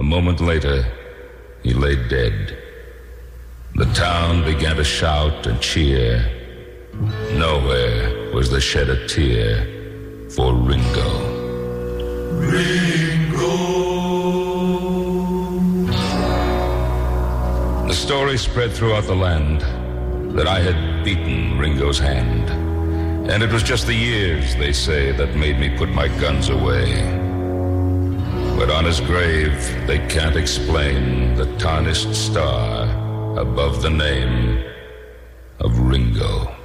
moment later, he lay dead. The town began to shout and cheer. Nowhere was there shed a tear for Ringo. Ringo. The story spread throughout the land that I had beaten Ringo's hand. And it was just the years, they say, that made me put my guns away. But on his grave, they can't explain the tarnished star above the name of Ringo.